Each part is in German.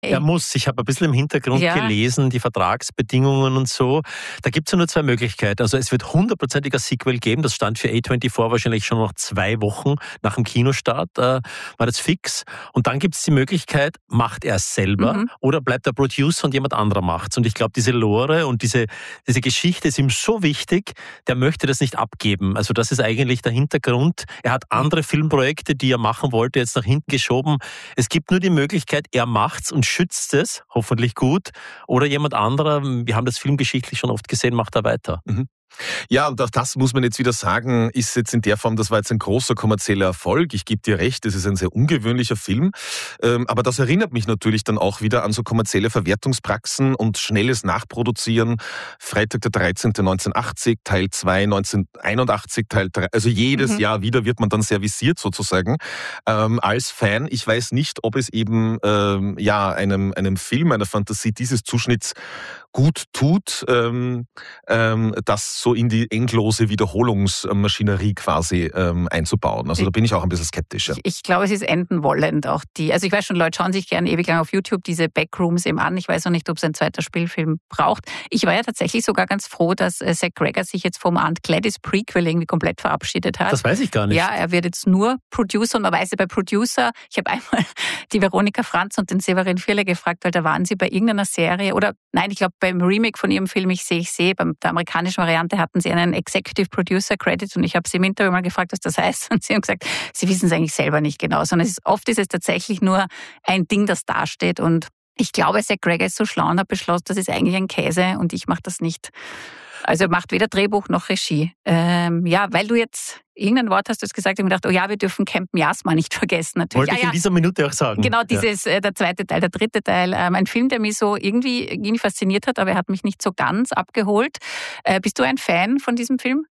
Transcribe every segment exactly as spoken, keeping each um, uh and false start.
Er muss. Ich habe ein bisschen im Hintergrund ja. gelesen, die Vertragsbedingungen und so. Da gibt es ja nur zwei Möglichkeiten. Also es wird hundertprozentiger Sequel geben. Das stand für A vierundzwanzig wahrscheinlich schon noch zwei Wochen nach dem Kinostart. Äh, war das fix. Und dann gibt es die Möglichkeit, macht er es selber mhm. oder bleibt der Producer und jemand anderer macht's. Und ich glaube, diese Lore und diese, diese Geschichte ist ihm so wichtig, der möchte das nicht abgeben. Also das ist eigentlich der Hintergrund. Er hat andere Filmprojekte, die er machen wollte, jetzt nach hinten geschoben. Es gibt nur die Möglichkeit, er macht's und schützt es, hoffentlich gut, oder jemand anderer, wir haben das filmgeschichtlich schon oft gesehen, macht da weiter. Mhm. Ja, und auch das muss man jetzt wieder sagen, ist jetzt in der Form, das war jetzt ein großer kommerzieller Erfolg. Ich gebe dir recht, das ist ein sehr ungewöhnlicher Film. Aber das erinnert mich natürlich dann auch wieder an so kommerzielle Verwertungspraxen und schnelles Nachproduzieren. Freitag der dreizehnte neunzehnhundertachtzig, Teil zwei neunzehnhunderteinundachtzig, Teil drei. Also jedes mhm. Jahr wieder wird man dann serviciert sozusagen ähm, als Fan. Ich weiß nicht, ob es eben ähm, ja einem, einem Film, einer Fantasie dieses Zuschnitts gut tut, ähm, ähm, das so in die endlose Wiederholungsmaschinerie quasi ähm, einzubauen. Also da bin ich auch ein bisschen skeptisch. Ja. Ich, ich glaube, es ist enden wollend auch die. Also ich weiß schon, Leute schauen sich gerne ewig lang auf YouTube diese Backrooms eben an. Ich weiß noch nicht, ob es ein zweiter Spielfilm braucht. Ich war ja tatsächlich sogar ganz froh, dass äh, Zach Gregor sich jetzt vom Aunt Gladys Prequel irgendwie komplett verabschiedet hat. Das weiß ich gar nicht. Ja, er wird jetzt nur Producer und man weiß ja bei Producer, ich habe einmal die Veronika Franz und den Severin Vierle gefragt, weil da waren sie bei irgendeiner Serie oder nein, ich glaube beim Remake von ihrem Film Ich sehe, ich sehe, bei der amerikanischen Variante hatten sie einen Executive Producer Credit und ich habe sie im Interview mal gefragt, was das heißt und sie haben gesagt, sie wissen es eigentlich selber nicht genau, sondern es ist, oft ist es tatsächlich nur ein Ding, das dasteht und ich glaube, Zach Gregor ist so schlau und hat beschlossen, das ist eigentlich ein Käse und ich mache das nicht. Also er macht weder Drehbuch noch Regie. Ähm, ja, weil du jetzt irgendein Wort hast du jetzt gesagt und gedacht, oh ja, wir dürfen Camp Miasma nicht vergessen. Natürlich. Wollte ja, ich ja. in dieser Minute auch sagen. Genau, dieses, ja. der zweite Teil, der dritte Teil. Ähm, ein Film, der mich so irgendwie, irgendwie fasziniert hat, aber er hat mich nicht so ganz abgeholt. Äh, bist du ein Fan von diesem Film?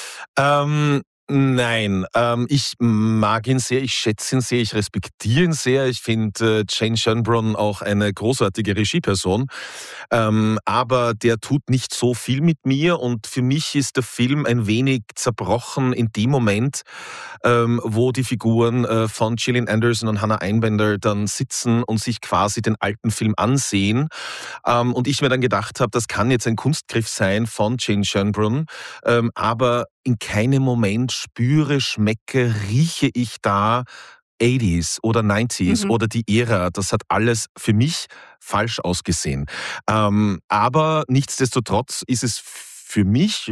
Ähm... Nein, ähm, ich mag ihn sehr, ich schätze ihn sehr, ich respektiere ihn sehr. Ich finde äh, Jane Schönbrunn auch eine großartige Regieperson. Ähm, aber der tut nicht so viel mit mir und für mich ist der Film ein wenig zerbrochen in dem Moment, ähm, wo die Figuren äh, von Gillian Anderson und Hannah Einbender dann sitzen und sich quasi den alten Film ansehen. Ähm, und ich mir dann gedacht habe, das kann jetzt ein Kunstgriff sein von Jane Schönbrunn, ähm, aber in keinem Moment spüre, schmecke, rieche ich da achtziger oder neunziger mhm. oder die Ära. Das hat alles für mich falsch ausgesehen. Ähm, aber nichtsdestotrotz ist es für mich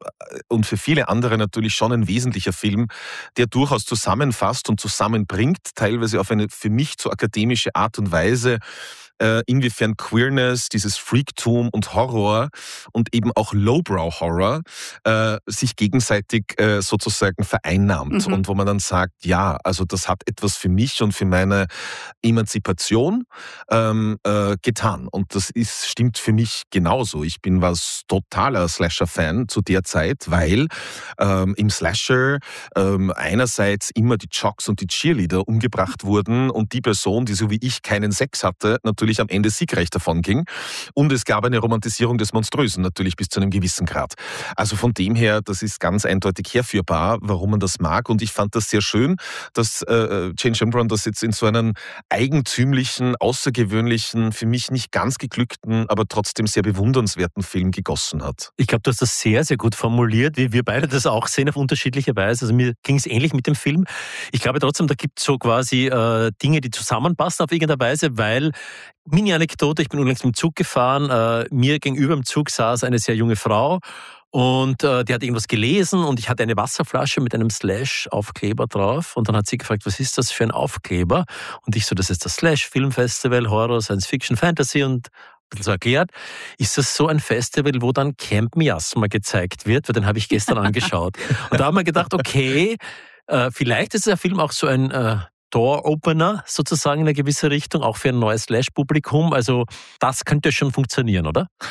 und für viele andere natürlich schon ein wesentlicher Film, der durchaus zusammenfasst und zusammenbringt, teilweise auf eine für mich zu akademische Art und Weise, äh, inwiefern Queerness, dieses Freaktum und Horror und eben auch Lowbrow-Horror äh, sich gegenseitig äh, sozusagen vereinnahmt. Mhm. Und wo man dann sagt, ja, also das hat etwas für mich und für meine Emanzipation ähm, äh, getan. Und das ist, stimmt für mich genauso. Ich bin was totaler Slasher-Fan zu der Zeit, weil ähm, im Slasher ähm, einerseits immer die Jocks und die Cheerleader umgebracht wurden und die Person, die so wie ich keinen Sex hatte, natürlich am Ende siegreich davon ging. Und es gab eine Romantisierung des Monströsen, natürlich bis zu einem gewissen Grad. Also von dem her, das ist ganz eindeutig herführbar, warum man das mag. Und ich fand das sehr schön, dass äh, Jane Schönbrunn das jetzt in so einen eigentümlichen, außergewöhnlichen, für mich nicht ganz geglückten, aber trotzdem sehr bewundernswerten Film gegossen hat. Ich glaube, du hast das sehr, sehr gut formuliert, wie wir beide das auch sehen auf unterschiedliche Weise. Also mir ging es ähnlich mit dem Film. Ich glaube trotzdem, da gibt es so quasi äh, Dinge, die zusammenpassen auf irgendeine Weise, weil Mini-Anekdote, ich bin unlängst mit dem Zug gefahren, äh, mir gegenüber im Zug saß eine sehr junge Frau und äh, die hat irgendwas gelesen und ich hatte eine Wasserflasche mit einem Slash-Aufkleber drauf und dann hat sie gefragt, was ist das für ein Aufkleber? Und ich so, das ist das Slash-Filmfestival, Horror, Science Fiction, Fantasy und ein bisschen so erklärt, ist das so ein Festival, wo dann Camp Miasma gezeigt wird, weil den habe ich gestern angeschaut. Und da haben wir gedacht, okay, äh, vielleicht ist der Film auch so ein äh, Door-Opener sozusagen in eine gewisse Richtung, auch für ein neues Slash-Publikum. Also das könnte schon funktionieren, oder?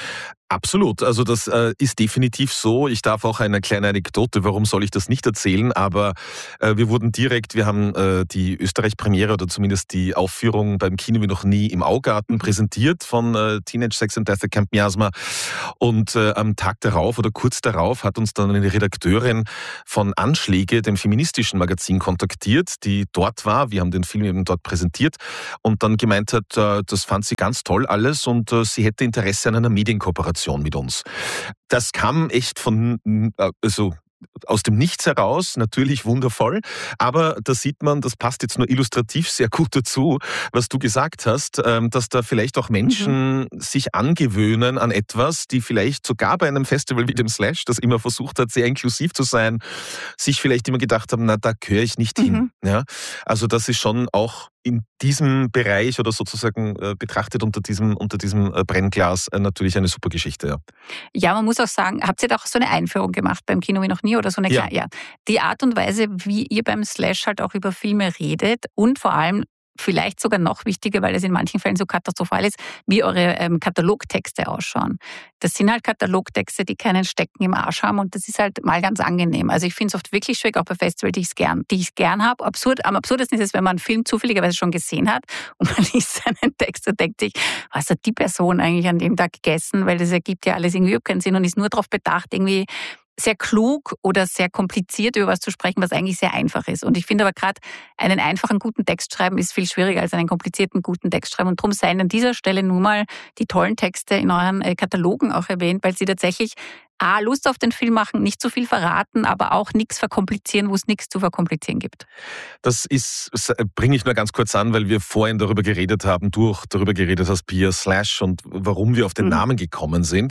Absolut, also das äh, ist definitiv so. Ich darf auch eine kleine Anekdote, warum soll ich das nicht erzählen, aber äh, wir wurden direkt, wir haben äh, die Österreich-Premiere oder zumindest die Aufführung beim Kino wie noch nie im Augarten präsentiert von äh, Teenage Sex and Death at Camp Miasma und äh, am Tag darauf oder kurz darauf hat uns dann eine Redakteurin von Anschläge, dem feministischen Magazin, kontaktiert, die dort war. Wir haben den Film eben dort präsentiert und dann gemeint hat, äh, das fand sie ganz toll alles und äh, sie hätte Interesse an einer Medienkooperation mit uns. Das kam echt von, also aus dem Nichts heraus, natürlich wundervoll, aber da sieht man, das passt jetzt nur illustrativ sehr gut dazu, was du gesagt hast, dass da vielleicht auch Menschen mhm. sich angewöhnen an etwas, die vielleicht sogar bei einem Festival wie dem Slash, das immer versucht hat, sehr inklusiv zu sein, sich vielleicht immer gedacht haben, na, da gehöre ich nicht mhm. hin. Ja? Also das ist schon auch in diesem Bereich oder sozusagen äh, betrachtet unter diesem, unter diesem äh, Brennglas äh, natürlich eine super Geschichte. Ja. ja, man muss auch sagen, habt ihr da auch so eine Einführung gemacht beim Kino wie noch nie oder so eine ja. kleine, ja. Die Art und Weise, wie ihr beim Slash halt auch über Filme redet und vor allem vielleicht sogar noch wichtiger, weil es in manchen Fällen so katastrophal ist, wie eure ähm, Katalogtexte ausschauen. Das sind halt Katalogtexte, die keinen Stecken im Arsch haben und das ist halt mal ganz angenehm. Also ich finde es oft wirklich schwierig, auch bei Festivals, die ich gern, die ich gern habe. Absurd, am absurdesten ist es, wenn man einen Film zufälligerweise schon gesehen hat und man liest seinen Text und denkt sich, was hat die Person eigentlich an dem Tag gegessen? Weil das ergibt ja alles irgendwie überhaupt keinen Sinn und ist nur darauf bedacht, irgendwie sehr klug oder sehr kompliziert über was zu sprechen, was eigentlich sehr einfach ist. Und ich finde aber gerade, einen einfachen, guten Text schreiben ist viel schwieriger als einen komplizierten, guten Text schreiben. Und darum seien an dieser Stelle nur mal die tollen Texte in euren Katalogen auch erwähnt, weil sie tatsächlich A, Lust auf den Film machen, nicht zu viel verraten, aber auch nichts verkomplizieren, wo es nichts zu verkomplizieren gibt. Das ist, das bringe ich nur ganz kurz an, weil wir vorhin darüber geredet haben, du auch darüber geredet hast, Pia, Slash und warum wir auf den mhm. Namen gekommen sind.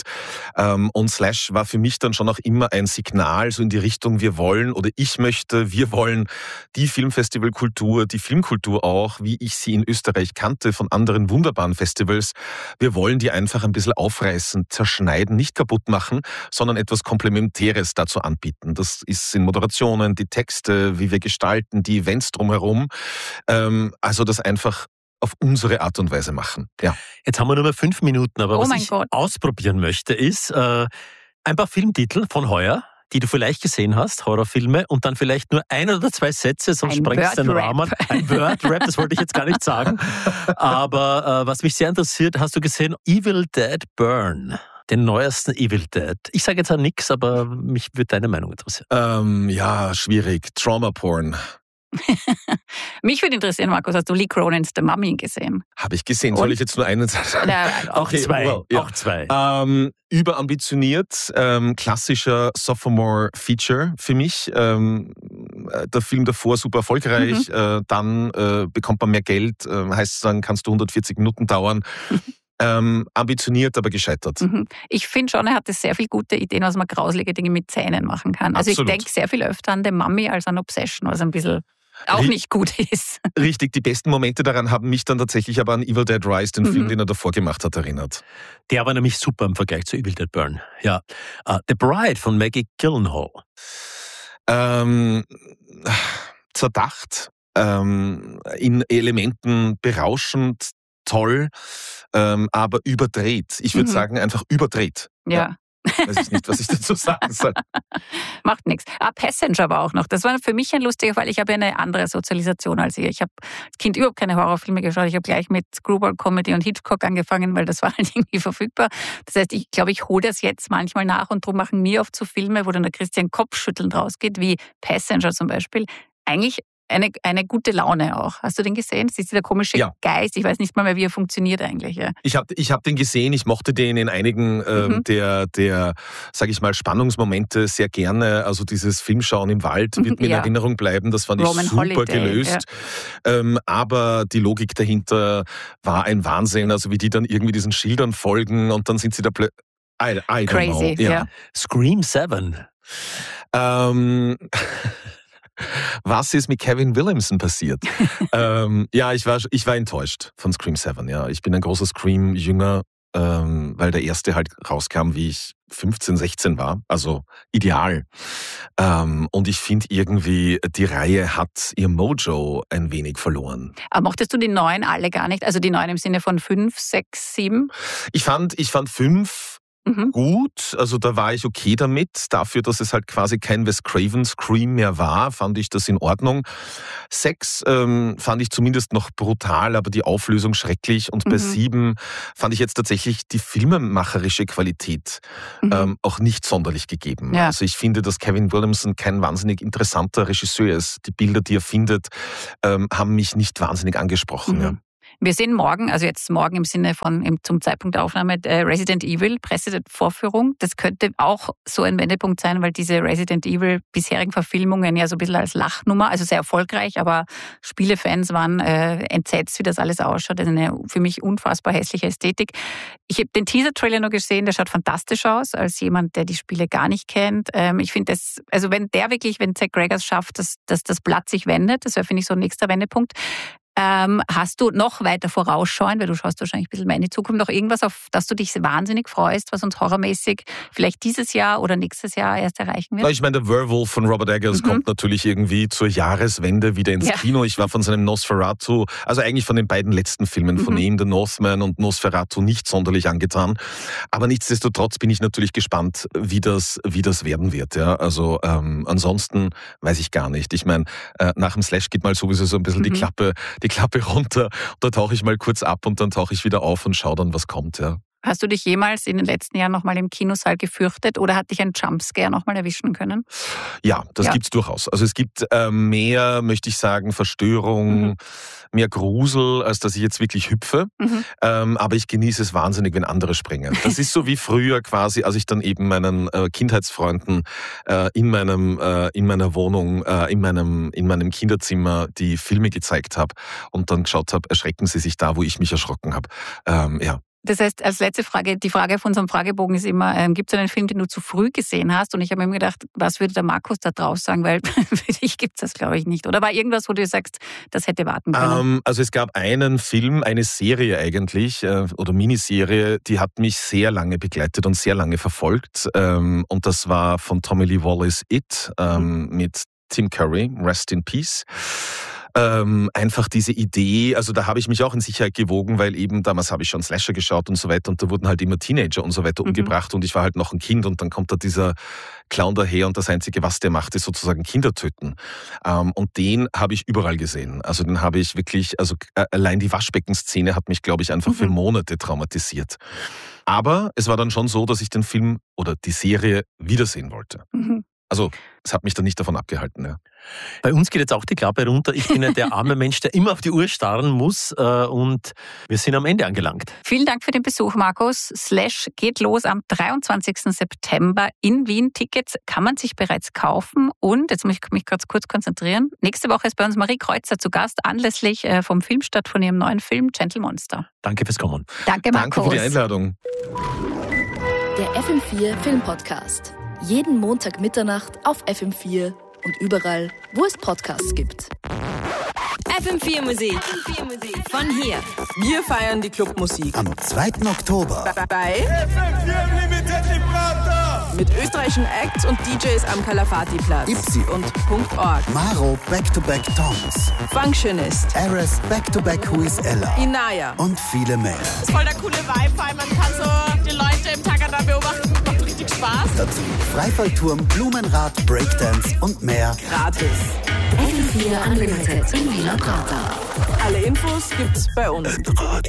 Und Slash war für mich dann schon auch immer ein Signal, so in die Richtung, wir wollen oder ich möchte, wir wollen die Filmfestivalkultur, die Filmkultur auch, wie ich sie in Österreich kannte, von anderen wunderbaren Festivals. Wir wollen die einfach ein bisschen aufreißen, zerschneiden, nicht kaputt machen, sondern etwas Komplementäres dazu anbieten. Das ist in Moderationen, die Texte, wie wir gestalten, die Events drumherum. Ähm, also das einfach auf unsere Art und Weise machen. Ja. Jetzt haben wir nur mehr fünf Minuten, aber oh was mein ich Gott. ausprobieren möchte, ist äh, ein paar Filmtitel von heuer, die du vielleicht gesehen hast, Horrorfilme, und dann vielleicht nur ein oder zwei Sätze, sonst ein sprengst du den Rahmen. Ein Word-Rap, das wollte ich jetzt gar nicht sagen. Aber äh, was mich sehr interessiert, hast du gesehen, Evil Dead Burn? Den neuesten Evil Dead. Ich sage jetzt auch nichts, aber mich würde deine Meinung interessieren. Ähm, ja, schwierig. Trauma-Porn. Mich würde interessieren, Markus, hast du Lee Cronins The Mummy gesehen? Habe ich gesehen. Soll Und? ich jetzt nur einen sagen? Ja, auch okay, zwei. Well, ja. Auch zwei. Ähm, überambitioniert, ähm, klassischer Sophomore-Feature für mich. Ähm, der Film davor super erfolgreich, mhm. äh, dann äh, bekommt man mehr Geld, äh, heißt dann, kannst du hundertvierzig Minuten dauern. Ähm, ambitioniert, aber gescheitert. Ich finde schon, er hatte sehr viele gute Ideen, was man grauselige Dinge mit Zähnen machen kann. Also Absolut. Ich denke sehr viel öfter an The Mummy als an Obsession, was ein bisschen auch R- nicht gut ist. Richtig, die besten Momente daran haben mich dann tatsächlich aber an Evil Dead Rise, den mhm. Film, den er davor gemacht hat, erinnert. Der war nämlich super im Vergleich zu Evil Dead Burn. Ja. Uh, The Bride von Maggie Gyllenhaal. Ähm, zerdacht, ähm, in Elementen berauschend, toll, ähm, aber überdreht. Ich würde mhm. sagen, einfach überdreht. Ja. ja. Weiß ich nicht, was ich dazu sagen soll. Macht nichts. Ah, Passenger war auch noch. Das war für mich ein lustiger Fall. Ich habe ja eine andere Sozialisation als ihr. Ich habe als Kind überhaupt keine Horrorfilme geschaut. Ich habe gleich mit Screwball-Comedy und Hitchcock angefangen, weil das war halt irgendwie verfügbar. Das heißt, ich glaube, ich hole das jetzt manchmal nach und darum machen mir oft so Filme, wo dann der Christian Kopfschüttelnd rausgeht, wie Passenger zum Beispiel. Eigentlich Eine, eine gute Laune auch. Hast du den gesehen? Das ist dieser komische ja. Geist. Ich weiß nicht mal mehr, wie er funktioniert eigentlich. Ja. Ich habe ich hab den gesehen. Ich mochte den in einigen ähm, mhm. der, der sage ich mal, Spannungsmomente sehr gerne. Also dieses Filmschauen im Wald wird mir ja. in Erinnerung bleiben. Das fand Roman ich super Holiday, gelöst. Ja. Ähm, aber die Logik dahinter war ein Wahnsinn. Also wie die dann irgendwie diesen Schildern folgen und dann sind sie da plötzlich... I, I don't Crazy, know. Ja. ja. Scream Seven. Ähm... Was ist mit Kevin Williamson passiert? ähm, ja, ich war, ich war enttäuscht von Scream Seven. Ja. Ich bin ein großer Scream-Jünger, ähm, weil der erste halt rauskam, wie ich fünfzehn, sechzehn war. Also ideal. Ähm, und ich finde irgendwie, die Reihe hat ihr Mojo ein wenig verloren. Aber mochtest du die neuen alle gar nicht? Also die neuen im Sinne von fünf, sechs, sieben? Ich fand, ich fand fünf Mhm. gut, also da war ich okay damit. Dafür, dass es halt quasi kein Wes Craven Scream mehr war, fand ich das in Ordnung. Sechs ähm, fand ich zumindest noch brutal, aber die Auflösung schrecklich. Und bei Mhm. sieben fand ich jetzt tatsächlich die filmemacherische Qualität Mhm. ähm, auch nicht sonderlich gegeben. Ja. Also ich finde, dass Kevin Williamson kein wahnsinnig interessanter Regisseur ist. Die Bilder, die er findet, ähm, haben mich nicht wahnsinnig angesprochen. Mhm. Ja. Wir sehen morgen, also jetzt morgen im Sinne von im, zum Zeitpunkt der Aufnahme, äh, Resident Evil, Pressevorführung. Das könnte auch so ein Wendepunkt sein, weil diese Resident Evil bisherigen Verfilmungen ja so ein bisschen als Lachnummer, also sehr erfolgreich, aber Spielefans waren äh, entsetzt, wie das alles ausschaut. Das ist eine für mich unfassbar hässliche Ästhetik. Ich habe den Teaser-Trailer nur gesehen, der schaut fantastisch aus, als jemand, der die Spiele gar nicht kennt. Ähm, ich finde das, also wenn der wirklich, wenn Zach Gregor schafft, dass, dass das Blatt sich wendet, das wäre, finde ich, so ein nächster Wendepunkt. Ähm, hast du noch weiter vorausschauen, weil du schaust wahrscheinlich ein bisschen mehr in die Zukunft, noch irgendwas, auf das du dich wahnsinnig freust, was uns horrormäßig vielleicht dieses Jahr oder nächstes Jahr erst erreichen wird? Ich meine, der Werewolf von Robert Eggers Mhm. kommt natürlich irgendwie zur Jahreswende wieder ins Ja. Kino. Ich war von seinem Nosferatu, also eigentlich von den beiden letzten Filmen von Mhm. ihm, The Northman und Nosferatu, nicht sonderlich angetan. Aber nichtsdestotrotz bin ich natürlich gespannt, wie das, wie das werden wird. Ja? Also ähm, ansonsten weiß ich gar nicht. Ich meine, äh, nach dem Slash geht mal sowieso so ein bisschen Mhm. die Klappe die Klappe runter. Da tauche ich mal kurz ab und dann tauche ich wieder auf und schaue dann, was kommt. Ja. Hast du dich jemals in den letzten Jahren nochmal im Kinosaal gefürchtet oder hat dich ein Jumpscare nochmal erwischen können? Ja, das Ja. gibt's durchaus. Also es gibt äh, mehr, möchte ich sagen, Verstörung, Mhm. mehr Grusel, als dass ich jetzt wirklich hüpfe. Mhm. Ähm, aber ich genieße es wahnsinnig, wenn andere springen. Das ist so wie früher quasi, als ich dann eben meinen äh, Kindheitsfreunden äh, in meinem äh, in meiner Wohnung, äh, in meinem in meinem Kinderzimmer die Filme gezeigt habe und dann geschaut habe, erschrecken sie sich da, wo ich mich erschrocken habe. Ähm, ja. Das heißt, als letzte Frage, die Frage auf unserem Fragebogen ist immer, ähm, gibt es einen Film, den du zu früh gesehen hast? Und ich habe mir immer gedacht, was würde der Markus da draus sagen? Weil für dich gibt es das, glaube ich, nicht. Oder war irgendwas, wo du sagst, das hätte warten können? Ähm, also es gab einen Film, eine Serie eigentlich, äh, oder Miniserie, die hat mich sehr lange begleitet und sehr lange verfolgt. Ähm, und das war von Tommy Lee Wallace It ähm, mit Tim Curry, Rest in Peace. Ähm, einfach diese Idee, also da habe ich mich auch in Sicherheit gewogen, weil eben damals habe ich schon Slasher geschaut und so weiter und da wurden halt immer Teenager und so weiter Mhm. umgebracht und ich war halt noch ein Kind und dann kommt da dieser Clown daher und das Einzige, was der macht, ist sozusagen Kinder töten. Ähm, und den habe ich überall gesehen. Also den habe ich wirklich, also äh, allein die Waschbeckenszene hat mich, glaube ich, einfach für Mhm. Monate traumatisiert. Aber es war dann schon so, dass ich den Film oder die Serie wiedersehen wollte. Mhm. Also es hat mich dann nicht davon abgehalten. Ja. Bei uns geht jetzt auch die Klappe runter. Ich bin ja der arme Mensch, der immer auf die Uhr starren muss äh, und wir sind am Ende angelangt. Vielen Dank für den Besuch, Markus. Slash geht los am dreiundzwanzigsten September in Wien. Tickets kann man sich bereits kaufen. Und, jetzt muss ich mich kurz, kurz konzentrieren, nächste Woche ist bei uns Marie Kreuzer zu Gast, anlässlich äh, vom Filmstart von ihrem neuen Film Gentle Monster. Danke fürs Kommen. Danke, Markus. Danke für die Einladung. Der F M vier Filmpodcast. Jeden Montag Mitternacht auf F M vier und überall, wo es Podcasts gibt. F M vier Musik. Von hier. Wir feiern die Clubmusik. Am zweiten Oktober Bei mit österreichischen Acts und D Js am Kalafati-Platz. Ipsi und .org. Maro Back-to-Back Tongs, Functionist. Ares Back-to-Back Who is Ella Inaya. und viele mehr. ist voll der coole Vibe, weil man kann so die Leute im Tagada beobachten. Macht richtig Spaß. Dazu Freifallturm, Blumenrad, Breakdance und mehr. Gratis. F M vier Unlimited in Wiener Prater. Alle Infos gibt's bei uns. Radio.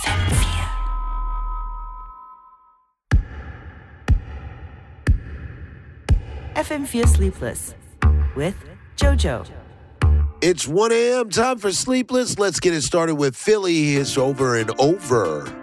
F M vier Sleepless with JoJo. It's one a.m. time for Sleepless. Let's get it started with Philly. It's over and over.